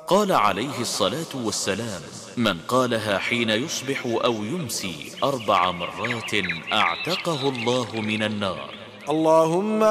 قال عليه الصلاة والسلام: من قالها حين يصبح أو يمسي 4 مرات أعتقه الله من النار. اللهم